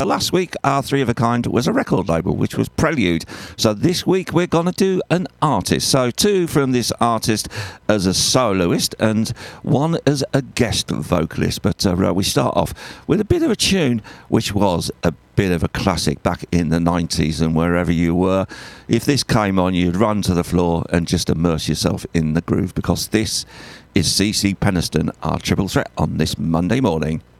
So last week, our Three of a Kind was a record label, which was Prelude. So this week, we're going to do an artist. So two from this artist as a soloist and one as a guest vocalist. But we start off with a bit of a tune, which was a bit of a classic back in the 90s, and wherever you were, if this came on, you'd run to the floor and just immerse yourself in the groove, because this is CeCe Peniston, our triple threat on this Monday morning.